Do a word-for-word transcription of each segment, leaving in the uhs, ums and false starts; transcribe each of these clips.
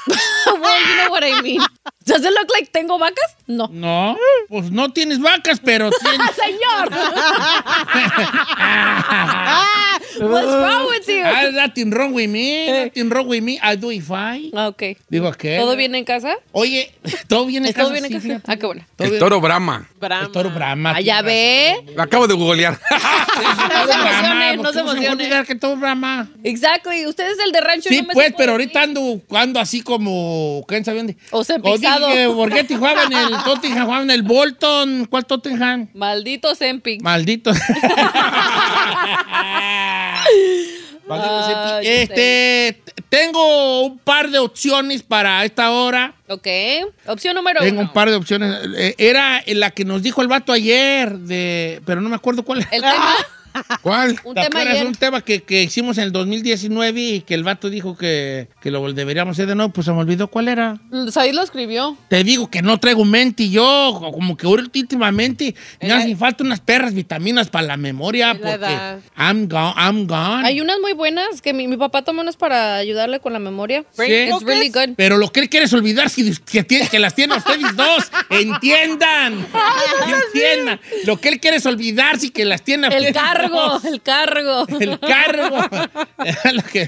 Well, you know what I mean. Does it look like tengo vacas? No. No, pues no tienes vacas, pero tienes... ¡Señor! What's wrong with you? Ah, nothing wrong with me, nothing wrong with me, I do it fine. Ah, ok. Digo, ¿qué? ¿Todo bien en casa? Oye, ¿todo bien en ¿Todo casa? bien en Sí, casa? fíjate. Ah, qué bueno. ¿Todo El bien? toro Brahma. Brahma. El toro Brahma. Ah, ya ve. Lo acabo de googlear. No se emocione, no se emocione. olvidar que todo Brahma. Exactly. Usted es el de rancho. Sí, no me pues, supo pero decir. ahorita ando, ando así como... ¿Quién sabe dónde? O sea, pisado. Borghetti jugaba en el Tottenham, jugaba en el Bolton. ¿Cuál Tottenham? Maldito Zempic. Maldito. Maldito Ah, Zepi. este, tengo un par de opciones para esta hora. Ok. Opción número Tengo uno. un par de opciones. Eh, Era la que nos dijo el vato ayer, de, pero no me acuerdo cuál era. El tema. ¿Cuál? Un ¿Te tema acuerdas? ayer. Un tema que, que hicimos en el dos mil diecinueve y que el vato dijo que, que lo deberíamos hacer de nuevo, pues se me olvidó cuál era. Said lo escribió. Te digo que no traigo mente y yo, como que últimamente me La- hacen falta unas perras vitaminas para la memoria Es la porque edad. I'm gone, I'm gone. Hay unas muy buenas que mi, mi papá tomó unas para ayudarle con la memoria. Sí. It's really good. Pero lo que él quiere es olvidar si, que, tiene, que las tiene ustedes dos. Entiendan. Entiendan. Lo que él quiere es olvidar si que las tiene El ustedes cargo, dos. el cargo. El cargo. Lo que-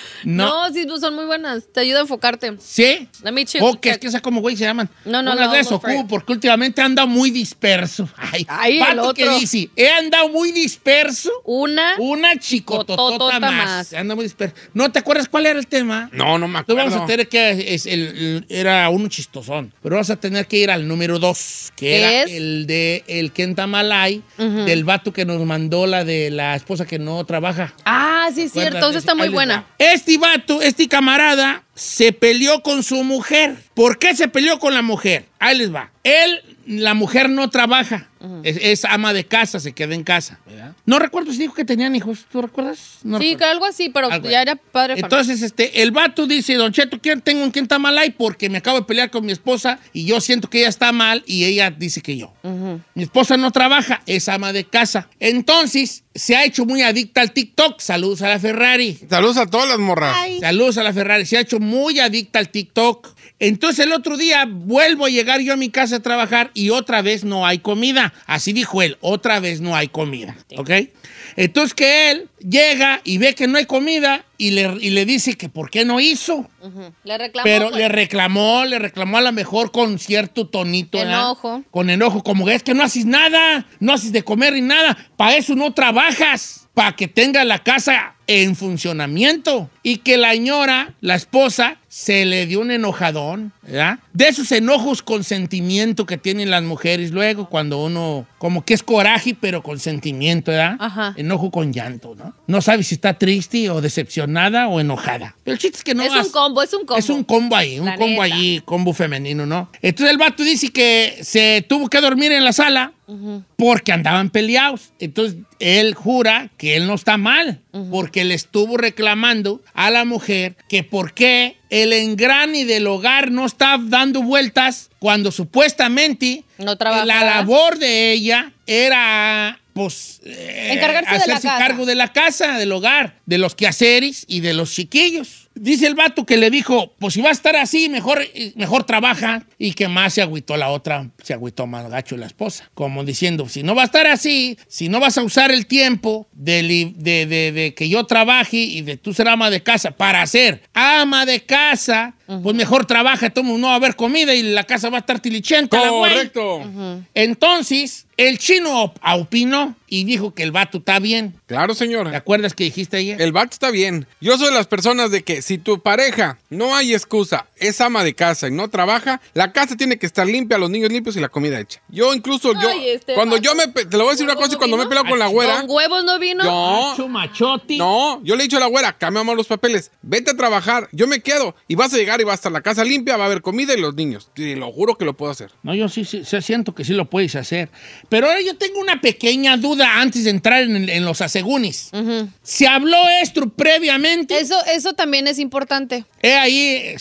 no. No, sí, pues son muy buenas. Te ayuda a enfocarte. ¿Sí? Let me check. O que es que esa como güey se llaman. No, no, Unas no, de go eso, for it. Cubo, porque últimamente anda muy disperso. Ay, Ay, el vato otro. que dice, he andado muy disperso. Una. Una chicototota Cototota más. más. Anda muy disperso. ¿No te acuerdas cuál era el tema? No, no me Tú acuerdo. vamos a tener que, es el, el- era uno chistosón, pero vamos a tener que ir al número dos, que era ¿Es? el de el Kentamalay, del vato que nos mandó la de la esposa que no trabaja. Ah, sí, es cierto. Esa está muy Ahí les buena. va. Este vato, este camarada, se peleó con su mujer. ¿Por qué se peleó con la mujer? Ahí les va. Él, la mujer no trabaja. es, es ama de casa, se queda en casa. ¿verdad? No recuerdo si dijo que tenían hijos. ¿Tú recuerdas? No Sí, que recuerdo. algo así, pero Algo ya ahí. era padre de familia. Entonces, este, el vato dice, Don Cheto, ¿quién tengo en Kentamalay? Porque me acabo de pelear con mi esposa y yo siento que ella está mal y ella dice que yo. Mi esposa no trabaja, es ama de casa. Entonces, se ha hecho muy adicta al TikTok. Saludos a la Ferrari. Saludos a todas las morras. Saludos a la Ferrari. Se ha hecho muy adicta al TikTok. Entonces, el otro día vuelvo a llegar yo a mi casa a trabajar y otra vez no hay comida. Así dijo él, otra vez no hay comida. ¿Ok? Entonces, que él llega y ve que no hay comida y le, y le dice que por qué no hizo. Ujú. Le reclamó. Pero pues. le reclamó, le reclamó a lo mejor con cierto tonito. ¿verdad? Enojo. Con enojo, como es que no haces nada, no haces de comer ni nada. Para eso no trabajas, para que tenga la casa en funcionamiento. Y que la señora, la esposa, se le dio un enojadón, ¿verdad? De esos enojos con sentimiento que tienen las mujeres luego, cuando uno, como que es coraje, pero con sentimiento, ¿verdad? Ajá. Enojo con llanto, ¿no? No sabes si está triste o decepcionada o enojada. Pero el chiste es que no Es has- un combo, es un combo. es un combo ahí, un La combo neta. ahí, combo femenino, ¿no? Entonces el vato dice que se tuvo que dormir en la sala porque andaban peleados. Entonces él jura que él no está mal porque le estuvo reclamando a la mujer que por qué el engrane del hogar no está dando vueltas cuando supuestamente No trabaja. la labor de ella era pues eh, Encargarse de la hacerse casa. cargo de la casa, del hogar, de los quehaceres y de los chiquillos. Dice el vato que le dijo, pues si va a estar así, mejor, mejor trabaja. Y que más se agüitó la otra, se agüitó más gacho la esposa. Como diciendo, si no va a estar así, si no vas a usar el tiempo de, li- de, de- de que yo trabaje y de tú ser ama de casa para ser ama de casa, pues mejor trabaja, toma, no va a haber comida y la casa va a estar tilichenta. la güey. Correcto. Entonces, el chino op- opinó y dijo que el vato está bien. Claro, ¿Te señor. acuerdas que dijiste ayer? El vato está bien. Yo soy de las personas de que si tu pareja, no hay excusa, es ama de casa y no trabaja, la casa tiene que estar limpia, los niños limpios y la comida hecha. Yo incluso, yo, Ay, este cuando vato. yo me, pe- te lo voy a decir una cosa, y cuando me he peleado con la güera, ¿Con huevos no vino? no, Macho, machote. no, yo le he dicho a la güera, cambiamos los papeles, vete a trabajar, yo me quedo y vas a llegar y va a estar la casa limpia, va a haber comida y los niños. Y lo juro que lo puedo hacer. No, yo sí, sí, sí siento que sí lo puedes hacer. Pero ahora yo tengo una pequeña duda antes de entrar en, en los asegunis. ¿Se habló esto previamente? Eso, eso también es importante. He ahí, ¿por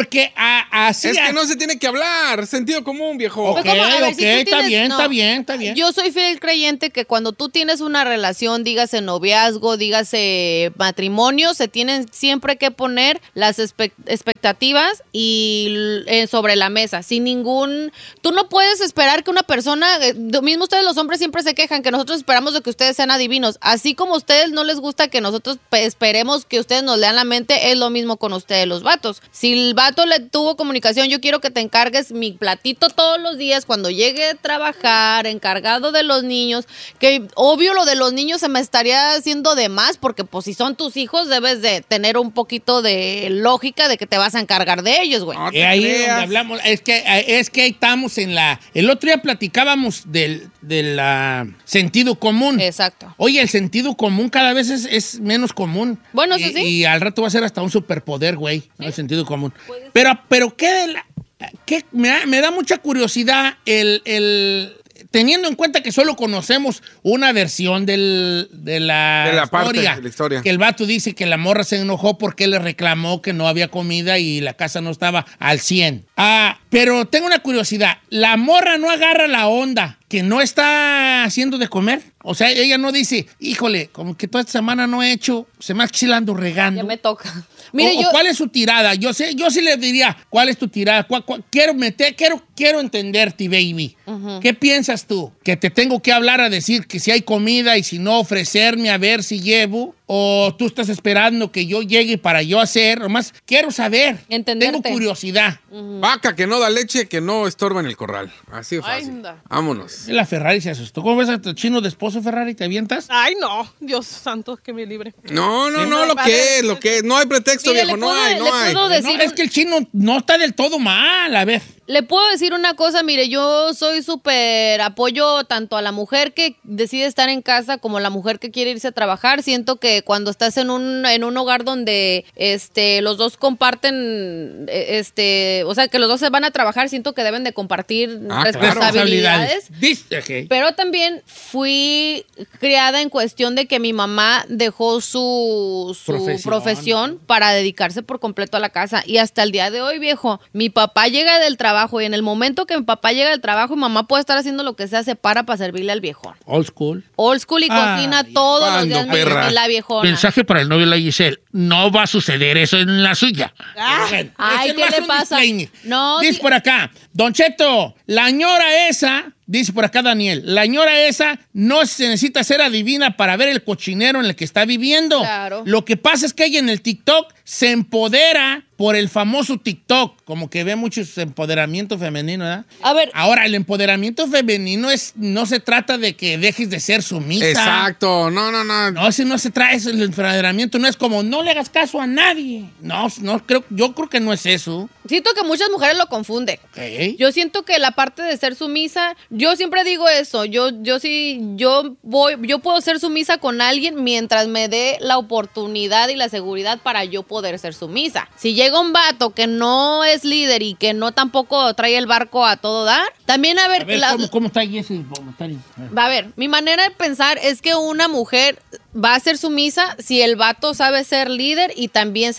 Porque a- así... Es que no se tiene que hablar, sentido común, viejo. Ok, Pues, ¿cómo? A ver, ok, si tú está tienes- bien, no. está bien, está bien. Yo soy fiel creyente que cuando tú tienes una relación, dígase noviazgo, dígase matrimonio, se tienen siempre que poner las espe- expectativas y eh, sobre la mesa, sin ningún... Tú no puedes esperar que una persona, eh, lo mismo ustedes los hombres siempre se quejan que nosotros esperamos de que ustedes sean adivinos, así como a ustedes no les gusta que nosotros pe- esperemos que ustedes nos lean la mente, es lo mismo con ustedes los vatos. Si el vato le tuvo comunicación, yo quiero que te encargues mi platito todos los días cuando llegue a trabajar, encargado de los niños, que obvio lo de los niños se me estaría haciendo de más, porque pues si son tus hijos debes de tener un poquito de lógica de que te vas a encargar de ellos, güey. No te Eh, ahí es creas. donde hablamos, es que, eh, es que ahí estamos en la... El otro día platicábamos del, del ah, sentido común. Exacto. Oye, el sentido común cada vez es, es menos común. Bueno, eso y, sí. Y al rato va a ser hasta un superpoder, güey, ¿no? El sentido común. Pero, pero ¿qué de la...? ¿Qué? Me, da- me da mucha curiosidad el... el teniendo en cuenta que solo conocemos una versión del, de la, De la parte historia, de la historia. que el vato dice que la morra se enojó porque le reclamó que no había comida y la casa no estaba al cien. Ah, pero tengo una curiosidad. ¿La morra no agarra la onda que no está haciendo de comer? O sea, ella no dice, híjole, como que toda esta semana no he hecho, se me ha chilando regando. Ya me toca. Mire, o, o yo... ¿cuál es su tirada? Yo sé, yo sí le diría, ¿cuál es tu tirada? ¿Cuál- cuál- quiero meter, quiero, quiero entenderte, baby. ¿Qué piensas tú? ¿Que te tengo que hablar a decir que si hay comida y si no ofrecerme a ver si llevo? ¿O tú estás esperando que yo llegue para yo hacer? Nomás quiero saber. Entenderte. Tengo curiosidad. Vaca que no da leche, que no estorba en el corral. Así de fácil. anda. Vámonos. La Ferrari se asustó. ¿Cómo ves a tu chino de esposo, Ferrari? ¿Te avientas? Ay, no. Dios santo, que me libre. No, no, Sí, no, no, lo padre. que es, lo que es. No hay pretexto, Mire, viejo, le no puedo- hay, le no hay. puedo No, decir es que el chino no está del todo mal. A ver. Le puedo decir una cosa, mire, yo soy súper apoyo tanto a la mujer que decide estar en casa como a la mujer que quiere irse a trabajar. Siento que cuando estás en un, en un hogar donde este, los dos comparten, eh, este, o sea, que los dos se van a trabajar, siento que deben de compartir Ah, claro. responsabilidades. Dice, ok. Pero también fui criada en cuestión de que mi mamá dejó su, su Profesión. profesión. para dedicarse por completo a la casa. Y hasta el día de hoy, viejo, mi papá llega del trabajo y en el momento que mi papá llega del trabajo, mi mamá puede estar haciendo lo que sea, se para para servirle al viejón. Old school. Old school y Ay, cocina todos los ¿cuándo, días mi- perra? mi- la viejona. Mensaje para el novio de la Giselle. No va a suceder eso en la suya. Ah. Bueno, Ay, ese ¿qué nomás le un pasa? disclaimer. No, Dice sí- por acá, Don Cheto, la ñora esa, dice por acá Daniel, la ñora esa no se necesita ser adivina para ver el cochinero en el que está viviendo. Claro. Lo que pasa es que ella en el TikTok se empodera por el famoso TikTok, como que ve mucho empoderamiento femenino, ¿verdad? A ver, Ahora, el empoderamiento femenino es, no se trata de que dejes de ser sumisa. Exacto, no, no, no. No, ese no se trae, eso, el empoderamiento no es como no le hagas caso a nadie. No, no creo, yo creo que no es eso. siento que muchas mujeres lo confunden. Ok. Yo siento que la parte de ser sumisa, yo siempre digo eso, yo, yo sí, yo voy, yo puedo ser sumisa con alguien mientras me dé la oportunidad y la seguridad para yo poder ser sumisa. Si llega un vato que no es líder y que no tampoco trae el barco a todo dar, también a ver, A ver, la- ¿cómo, cómo está ahí ese comentario? A ver. va a ver, mi manera de pensar es que una mujer va a ser sumisa si el vato sabe ser líder y también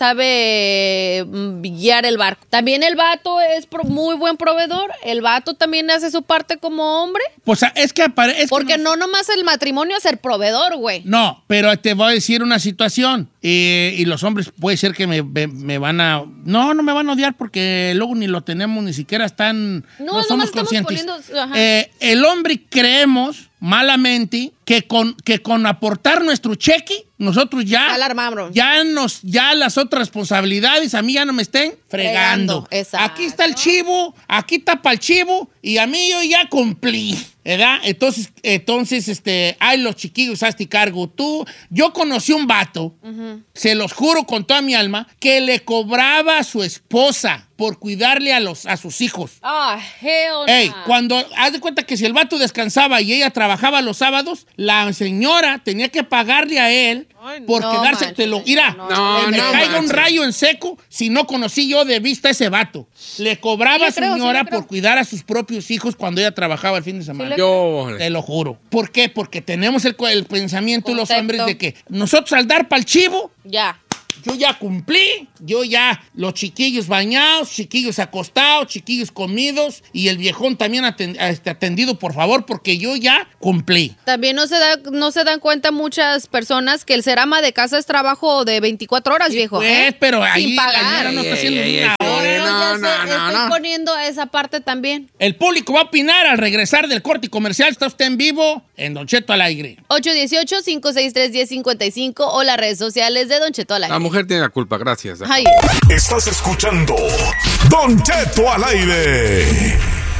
sabe mm, guiar el barco. También el vato es pro- muy buen proveedor, el vato también hace su parte como hombre, Pues es que aparece. porque no nomás el matrimonio es ser proveedor, güey. No, pero te voy a decir una situación. eh, y los hombres puede ser que me, me- me van a... No, no me van a odiar porque luego ni lo tenemos, ni siquiera están... No, No, nomás somos estamos conscientes. poniendo- ajá. Eh, el hombre creemos malamente que con, que con aportar nuestro cheque, nosotros ya... Ya la armamos. Ya, nos, ya las otras responsabilidades a mí ya no me estén fregando. Fregando, exacto. Aquí está el chivo, aquí tapa el chivo y a mí yo ya cumplí. ¿Verdad? Entonces, entonces, este, ay, los chiquillos, hazte cargo. Tú, yo conocí un vato, se los juro con toda mi alma, que le cobraba a su esposa por cuidarle a, los, a sus hijos. Ah, hell Ey, nah. cuando, haz de cuenta que si el vato descansaba y ella trabajaba los sábados, la señora tenía que pagarle a él Ay, no. por No quedarse, manches, te lo, mira, no, no, me no caiga un manches. rayo en seco si no conocí yo de vista a ese vato. Le cobraba Sí le creo, sí señora le creo. por cuidar a sus propios hijos cuando ella trabajaba el fin de semana. le- Yo, Te lo juro. ¿Por qué? Porque tenemos el, el pensamiento de los Concepto. hombres de que nosotros al dar pa'l chivo, Ya. Yo ya cumplí, yo ya, los chiquillos bañados, chiquillos acostados, chiquillos comidos y el viejón también atend, atendido, por favor, porque yo ya cumplí. También no se, da, no se dan cuenta muchas personas que el ser ama de casa es trabajo de veinticuatro horas, Sí, viejo. pues, ¿eh? pero ahí Sin la pagar. señora no está haciendo Ey, ey, una ey, hora. ey, No, no, ya no, sé, no, estoy no. poniendo esa parte también. El público va a opinar al regresar del corte comercial. Está usted en vivo en Don Cheto al aire. ocho uno ocho, cinco seis tres, uno cero cinco cinco o las redes sociales de Don Cheto al aire. La mujer tiene la culpa, gracias. Ay. Estás escuchando Don Cheto al aire.